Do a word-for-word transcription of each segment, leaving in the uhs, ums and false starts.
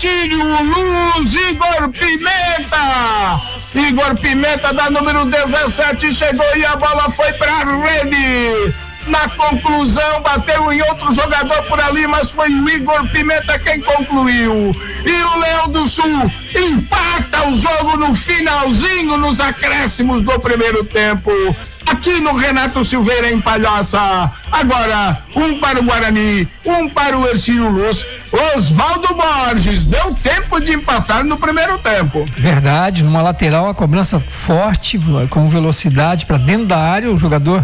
Ercílio Luz, Igor Pimenta. Igor Pimenta, da número dezessete, chegou e a bola foi pra rede. Na conclusão, bateu em outro jogador por ali, mas foi o Igor Pimenta quem concluiu. E o Leão do Sul empata o jogo no finalzinho, nos acréscimos do primeiro tempo. Aqui no Renato Silveira, em Palhoça. Agora, um para o Guarani, um para o Ercílio Luz. Oswaldo Borges, deu tempo de empatar no primeiro tempo. Verdade, numa lateral, a cobrança forte, com velocidade para dentro da área, o jogador...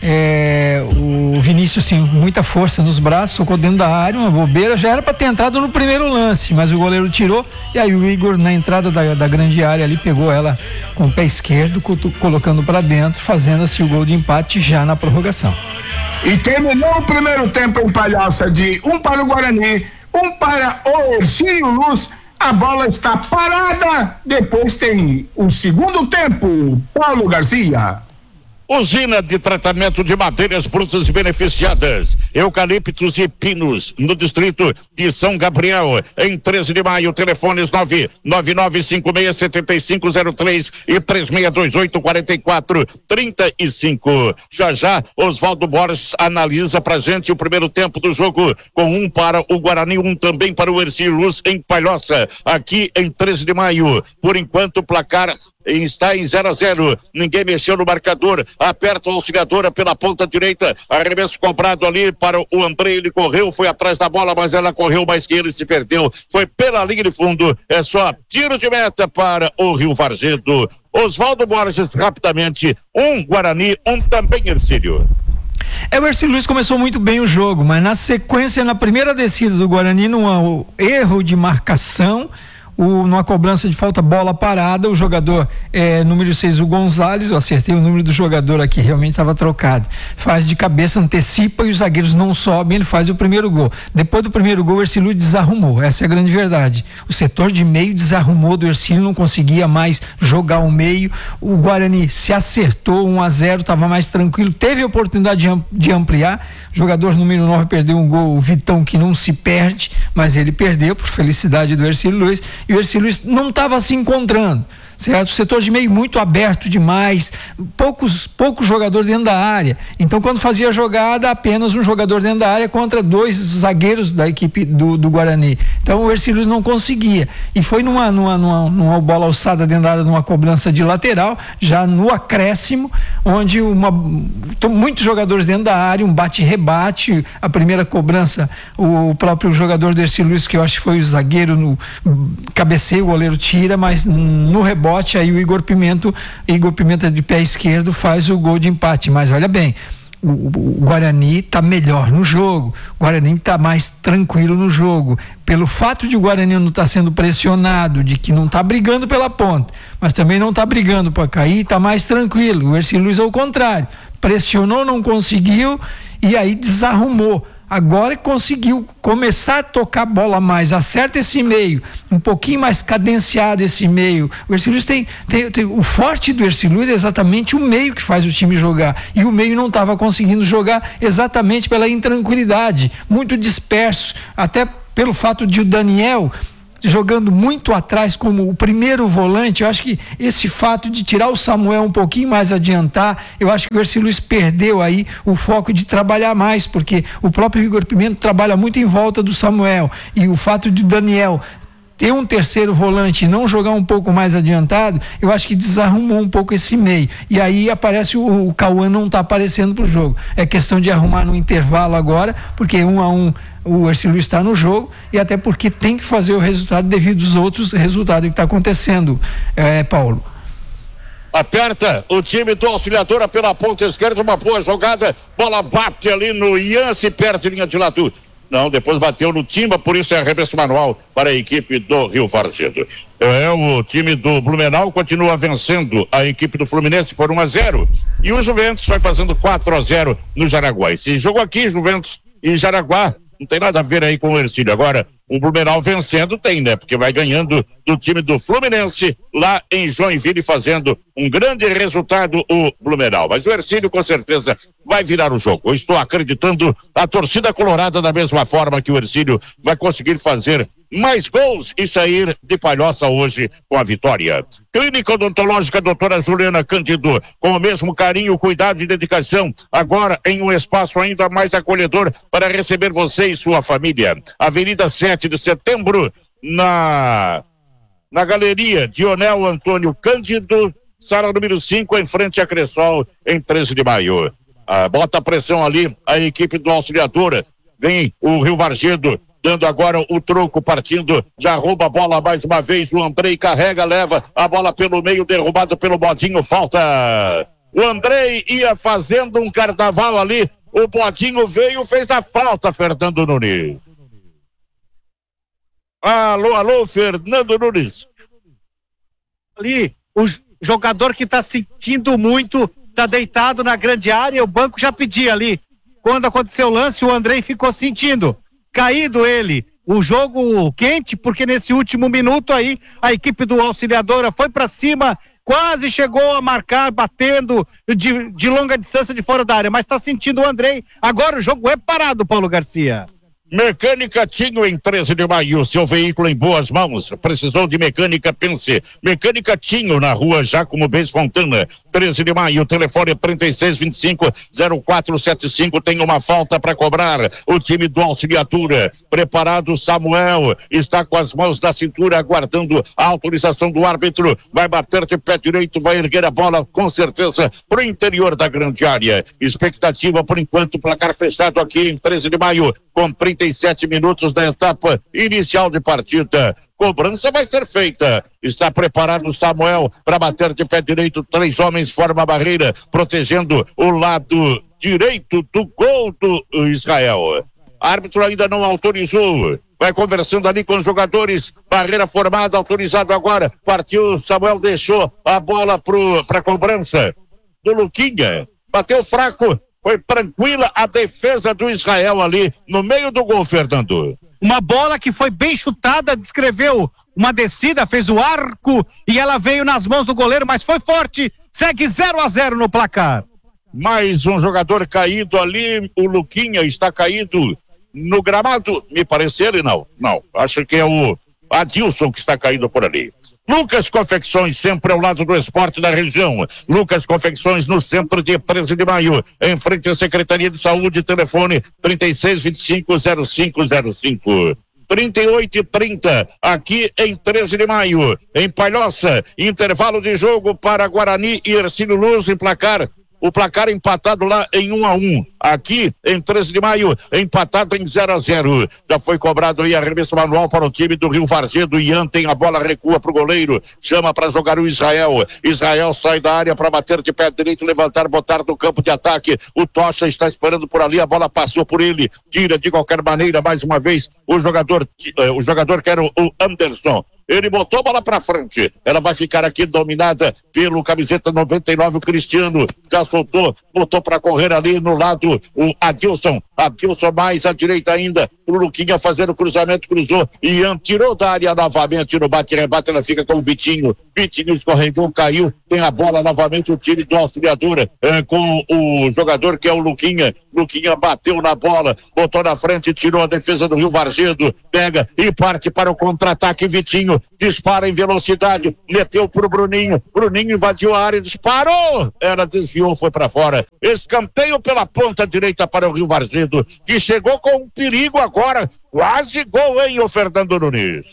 É, o Vinícius tem muita força nos braços, tocou dentro da área, uma bobeira, já era para ter entrado no primeiro lance, mas o goleiro tirou, e aí o Igor, na entrada da, da grande área ali, pegou ela com o pé esquerdo, colocando para dentro, fazendo assim o gol de empate já na prorrogação. E terminou o primeiro tempo em Palhoça de um para o Guarani, um para o Ercílio Luz. A bola está parada, depois tem o segundo tempo. Paulo Garcia. Usina de tratamento de madeiras brutas beneficiadas, eucaliptos e pinos, no distrito de São Gabriel, em treze de maio, telefones nove nove nove cinco seis sete cinco zero três e três seis dois oito quatro quatro três cinco. Já já, Oswaldo Borges analisa pra gente o primeiro tempo do jogo, com um para o Guarani, um também para o Ercílio Luz, em Palhoça, aqui em treze de maio. Por enquanto, o placar está em zero a zero, ninguém mexeu no marcador. Aperta a auxiliadora pela ponta direita, arremesso cobrado ali para o André, ele correu, foi atrás da bola, mas ela correu mais que ele, se perdeu, foi pela linha de fundo. É só tiro de meta para o Rio Vargedo. Oswaldo Borges, rapidamente, um Guarani, um também Ercílio. É, o Ercílio Luz começou muito bem o jogo, mas na sequência, na primeira descida do Guarani, num erro de marcação, O, numa cobrança de falta, bola parada, o jogador é, número seis, o Gonzalez, eu acertei o número do jogador aqui, realmente estava trocado, faz de cabeça, antecipa e os zagueiros não sobem, ele faz o primeiro gol. Depois do primeiro gol, o Ercílio desarrumou, essa é a grande verdade. O setor de meio desarrumou do Ercílio, não conseguia mais jogar o meio. O Guarani se acertou, um a zero, estava mais tranquilo, teve a oportunidade de, de ampliar. Jogador número nove perdeu um gol, o Vitão, que não se perde, mas ele perdeu por felicidade do Ercílio Luz, e o Ercílio Luz não estava se encontrando, certo? O setor de meio muito aberto demais, poucos, poucos jogadores dentro da área. Então, quando fazia a jogada, apenas um jogador dentro da área contra dois zagueiros da equipe do, do Guarani. Então, o Ercílio Luz não conseguia. E foi numa, numa, numa, numa bola alçada dentro da área, numa cobrança de lateral, já no acréscimo, onde uma, muitos jogadores dentro da área, um bate-rebate, a primeira cobrança, o próprio jogador do Ercílio Luz, que eu acho que foi o zagueiro, no cabeceio, o goleiro tira, mas no rebote, aí o Igor Pimenta, Igor Pimenta de pé esquerdo faz o gol de empate. Mas olha bem, o, o, o Guarani está melhor no jogo, o Guarani está mais tranquilo no jogo, pelo fato de o Guarani não estar tá sendo pressionado, de que não está brigando pela ponta, mas também não está brigando para cair, está mais tranquilo. O Ercílio Luz, ao contrário, pressionou, não conseguiu e aí desarrumou. Agora conseguiu começar a tocar bola mais, acerta esse meio, um pouquinho mais cadenciado esse meio. O Ercílio Luz tem, tem, tem o forte do Ercílio Luz é exatamente o meio que faz o time jogar, e o meio não estava conseguindo jogar exatamente pela intranquilidade, muito disperso, até pelo fato de o Daniel jogando muito atrás como o primeiro volante. Eu acho que esse fato de tirar o Samuel um pouquinho mais adiantar, eu acho que o Ercílio Luz perdeu aí o foco de trabalhar mais, porque o próprio Igor Pimenta trabalha muito em volta do Samuel, e o fato de Daniel ter um terceiro volante e não jogar um pouco mais adiantado, eu acho que desarrumou um pouco esse meio, e aí aparece o, o Cauã não está aparecendo pro jogo. É questão de arrumar no intervalo agora, porque um a um o Ercílio Luz está no jogo, e até porque tem que fazer o resultado devido aos outros resultados que está acontecendo, é, Paulo. Aperta o time do Auxiliadora pela ponta esquerda, uma boa jogada, bola bate ali no Ian, se perde linha de lado. Não, depois bateu no Timba, por isso é arremesso manual para a equipe do Rio Vargedo. É, o time do Blumenau continua vencendo a equipe do Fluminense por um a zero, e o Juventus vai fazendo quatro a zero no Jaraguá. Esse jogo aqui, Juventus e Jaraguá, não tem nada a ver aí com o Ercílio. Agora, o Blumenau vencendo tem, né? Porque vai ganhando do time do Fluminense lá em Joinville, fazendo um grande resultado o Blumenau. Mas o Ercílio com certeza vai virar o jogo. Eu estou acreditando a torcida colorada da mesma forma, que o Ercílio vai conseguir fazer mais gols e sair de Palhoça hoje com a vitória. Clínica Odontológica Doutora Juliana Cândido, com o mesmo carinho, cuidado e dedicação, agora em um espaço ainda mais acolhedor para receber você e sua família. Avenida sete de setembro, na, na Galeria Dionel Antônio Cândido, sala número cinco, em frente à Cressol, em treze de maio. Ah, bota a pressão ali, a equipe do Auxiliadora, vem o Rio Vargedo, dando agora o troco, partindo, já rouba a bola mais uma vez, o Andrei carrega, leva a bola pelo meio, derrubado pelo Bodinho, falta. O Andrei ia fazendo um carnaval ali, o Bodinho veio, fez a falta, Fernando Nunes. Alô, alô, Fernando Nunes. Ali, o jogador que tá sentindo muito, tá deitado na grande área, o banco já pedia ali. Quando aconteceu o lance, o Andrei ficou sentindo. Caído ele, o jogo quente, porque nesse último minuto aí, a equipe do Auxiliadora foi pra cima, quase chegou a marcar, batendo de, de longa distância de fora da área, mas tá sentindo o Andrei, agora o jogo é parado, Paulo Garcia. Mecânica Tinho, em treze de maio, seu veículo em boas mãos. Precisou de mecânica, pense. Mecânica Tinho, na rua Jacomo Bez Fontana, treze de maio, telefone trinta e seis, vinte e cinco, zero quatro sete cinco, tem uma falta para cobrar. O time do Auxiliadora, preparado, Samuel, está com as mãos na cintura, aguardando a autorização do árbitro, vai bater de pé direito, vai erguer a bola, com certeza, pro interior da grande área. Expectativa, por enquanto, placar fechado aqui em treze de maio, com trinta e sete minutos da etapa inicial de partida. Cobrança vai ser feita. Está preparado o Samuel para bater de pé direito. Três homens formam a barreira, protegendo o lado direito do gol do Israel. Árbitro ainda não autorizou. Vai conversando ali com os jogadores. Barreira formada, autorizado agora. Partiu, Samuel deixou a bola para a cobrança do Luquinha. Bateu fraco. Foi tranquila a defesa do Israel ali no meio do gol, Fernando. Uma bola que foi bem chutada, descreveu uma descida, fez o arco e ela veio nas mãos do goleiro, mas foi forte. Segue zero a zero no placar. Mais um jogador caído ali, o Luquinha está caído no gramado. Me parece ele, não. Não, acho que é o Adilson que está caído por ali. Lucas Confecções, sempre ao lado do esporte da região. Lucas Confecções, no centro de treze de maio, em frente à Secretaria de Saúde, telefone trinta e seis, vinte e cinco, zero cinco zero cinco. trinta e oito e trinta, aqui em treze de maio, em Palhoça, intervalo de jogo para Guarani e Ercílio Luz, em placar. O placar empatado lá em um a um. Aqui, em treze de maio, empatado em zero a zero. Já foi cobrado aí arremesso manual para o time do Rio Vargedo. Ian tem a bola, recua para o goleiro. Chama para jogar o Israel. Israel sai da área para bater de pé direito, levantar, botar no campo de ataque. O Tocha está esperando por ali. A bola passou por ele. Tira de qualquer maneira, mais uma vez, o jogador, o jogador que era o Anderson. Ele botou a bola pra frente, ela vai ficar aqui dominada pelo camiseta noventa e nove, o Cristiano, já soltou, botou pra correr ali no lado o Adilson, Adilson mais à direita ainda, o Luquinha fazendo o cruzamento, cruzou, Ian tirou da área novamente no bate-rebate, ela fica com o Vitinho, Vitinho escorregou, caiu, tem a bola novamente, o time do Auxiliadora, é, com o jogador que é o Luquinha, Luquinha bateu na bola, botou na frente, tirou a defesa do Rio Vargedo, pega e parte para o contra-ataque, Vitinho dispara em velocidade, meteu pro Bruninho, Bruninho invadiu a área, disparou, ela desviou, foi para fora, escanteio pela ponta direita para o Rio Vargedo, que chegou com um perigo agora, quase gol, hein, o Fernando Nunes?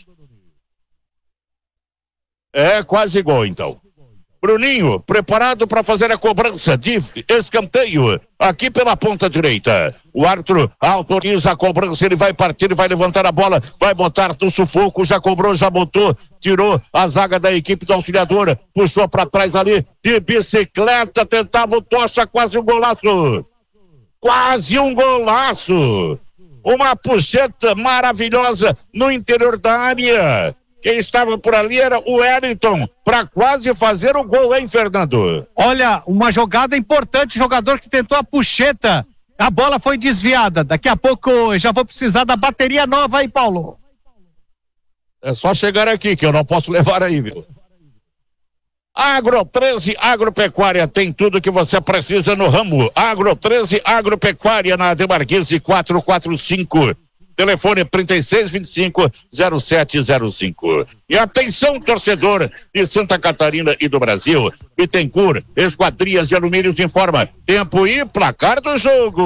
É, quase gol então. Bruninho, preparado para fazer a cobrança de escanteio aqui pela ponta direita. O árbitro autoriza a cobrança, ele vai partir, vai levantar a bola, vai botar no sufoco, já cobrou, já botou, tirou a zaga da equipe do Auxiliadora, puxou para trás ali, de bicicleta, tentava o Tocha, quase um golaço. Quase um golaço. Uma puxeta maravilhosa no interior da área. Quem estava por ali era o Wellington, para quase fazer o gol, hein, Fernando? Olha, uma jogada importante, jogador que tentou a puxeta, a bola foi desviada, daqui a pouco eu já vou precisar da bateria nova aí, Paulo. É só chegar aqui, que eu não posso levar aí, viu? Agro treze Agropecuária tem tudo que você precisa no ramo. Agro treze Agropecuária na Demarquise quatrocentos e quarenta e cinco. telefone trinta e seis, vinte e cinco, zero sete zero cinco. E atenção, torcedor de Santa Catarina e do Brasil, Bittencourt, Esquadrias de Alumínios informa, tempo e placar do jogo.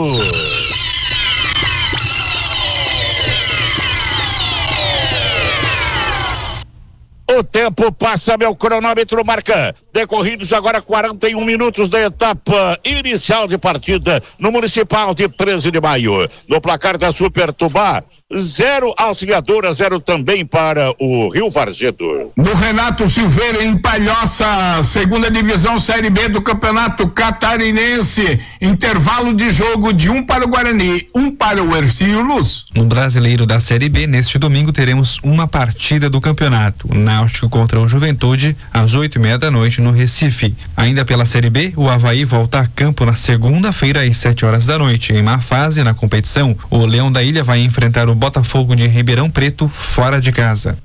O tempo passa, meu cronômetro marca. Decorridos agora quarenta e um minutos da etapa inicial de partida no Municipal de treze de maio. No placar da Super Tubá, zero Auxiliadora, zero também para o Rio Vargedo. No Renato Silveira, em Palhoça, segunda divisão Série B do Campeonato Catarinense. Intervalo de jogo de um para o Guarani, um para o Ercílio Luz. No Brasileiro da Série B, neste domingo teremos uma partida do campeonato. O Náutico contra o Juventude, às oito e meia da noite no Recife. Ainda pela Série B, o Avaí volta a campo na segunda-feira às sete horas da noite. Em má fase na competição, o Leão da Ilha vai enfrentar o Botafogo de Ribeirão Preto fora de casa.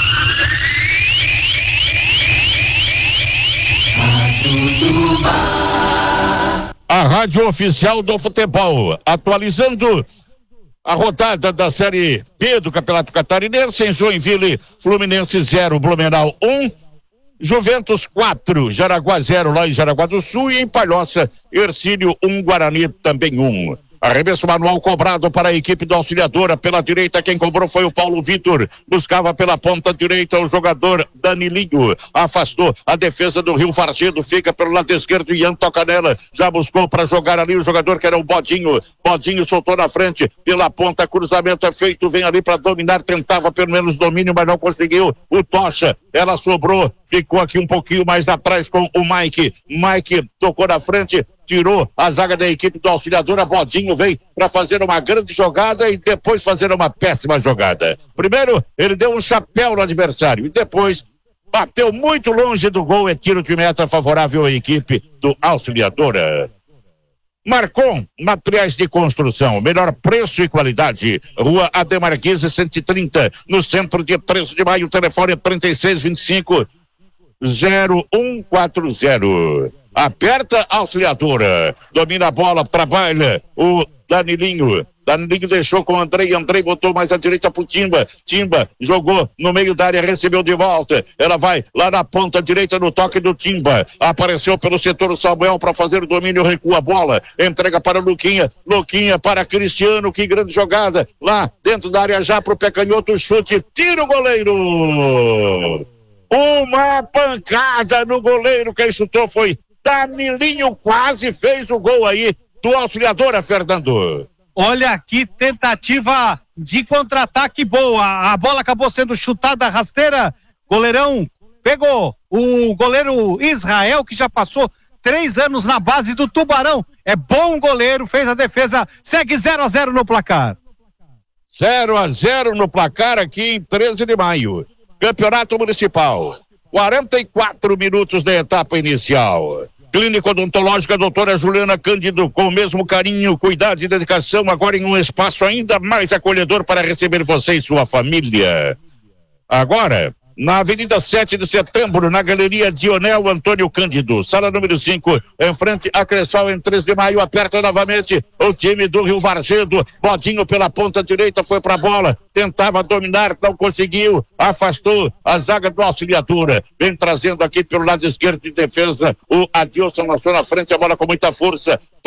A rádio oficial do futebol, atualizando a rodada da Série B do Campeonato Catarinense. Em Joinville, Fluminense zero, Blumenau um, Juventus quatro, Jaraguá zero lá em Jaraguá do Sul, e em Palhoça, Ercílio um, Guarani também um. Arremesso manual cobrado para a equipe do Auxiliadora. Pela direita, quem cobrou foi o Paulo Vitor. Buscava pela ponta direita o jogador Danilinho. Afastou a defesa do Rio Vargedo. Fica pelo lado esquerdo, Ian toca nela. Já buscou para jogar ali o jogador que era o Bodinho. Bodinho soltou na frente. Pela ponta, cruzamento é feito. Vem ali para dominar. Tentava pelo menos domínio, mas não conseguiu. O Tocha, ela sobrou. Ficou aqui um pouquinho mais atrás com o Mike. Mike tocou na frente. Tirou a zaga da equipe do Auxiliadora. Bodinho veio para fazer uma grande jogada e depois fazer uma péssima jogada. Primeiro, ele deu um chapéu no adversário e depois bateu muito longe do gol. É tiro de meta favorável à equipe do Auxiliadora. Marcon, materiais de construção, melhor preço e qualidade. Rua Ademarquise cento e trinta, no centro de treze de maio. Telefone trinta e seis, vinte e cinco, zero um quatro zero. Aperta Auxiliadora, domina a bola, trabalha o Danilinho. Danilinho deixou com o Andrei, Andrei botou mais à direita pro Timba. Timba jogou no meio da área, recebeu de volta. Ela vai lá na ponta direita no toque do Timba. Apareceu pelo setor o Samuel para fazer o domínio, recua a bola. Entrega para o Luquinha. Luquinha para Cristiano, que grande jogada. Lá dentro da área já pro pé canhoto, chute, tira o goleiro. Uma pancada no goleiro, quem chutou foi Danilinho, quase fez o gol aí do Auxiliadora, Fernando. Olha que tentativa de contra-ataque boa. A bola acabou sendo chutada rasteira. Goleirão pegou o goleiro Israel, que já passou três anos na base do Tubarão. É bom goleiro, fez a defesa. Segue zero a zero no placar. zero a zero no placar aqui em treze de maio. Campeonato Municipal. quarenta e quatro minutos da etapa inicial. Clínica Odontológica doutora Juliana Cândido, com o mesmo carinho, cuidado e dedicação, agora em um espaço ainda mais acolhedor para receber você e sua família. Agora, na Avenida sete de Setembro, na Galeria Dionel Antônio Cândido, sala número cinco, em frente a Cressol, em treze de maio, aperta novamente o time do Rio Vargedo. Bodinho pela ponta direita, foi pra bola, tentava dominar, não conseguiu, afastou a zaga do Auxiliadora, vem trazendo aqui pelo lado esquerdo de defesa, o Adilson lançou na frente, a bola com muita força,